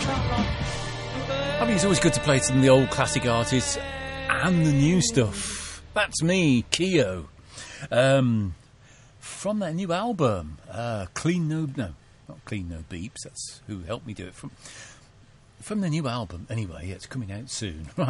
I mean, it's always good to play some of the old classic artists and the new stuff. That's me, Keo. From their new album, not Clean No Beeps, that's who helped me do it. From the new album, anyway, it's coming out soon.